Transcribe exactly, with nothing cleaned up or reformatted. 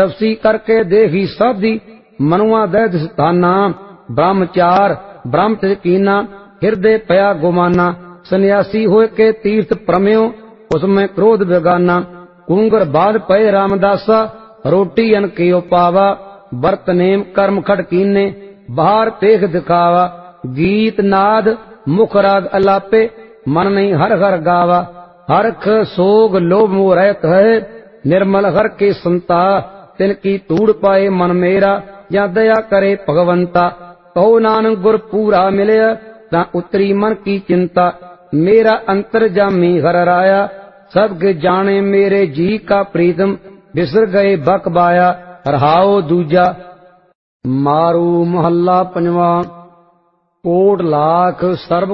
तपसी करके देखी साधी मनुआ दैद स्थाना ब्रह्मचार ब्रह्म कीना हृदय पया गुमाना सन्यासी होए के तीर्थ प्रमेयो उसमें क्रोध बेगाना कुंगर बाद पय रामदासा रोटी अन के पावा बर्त नेम कर्म खड़कीने बाहर पेख दिखावा गीत नाद मुख राग अलापे मन नहीं हर हर गावा हरख सोग लोभ मोह रहत है निर्मल हर के संता तिनकी तूड़ पाए मन मेरा या दया करे भगवंता कहो नानक गुर पूरा मिले ता उतरी मन की चिंता मेरा अंतर जामी हर राया सबके जाने मेरे जी का प्रीतम बिसर गए बक बाया रहाओ दूजा। मारू महल्ला पंजवा कोट लाख सर्व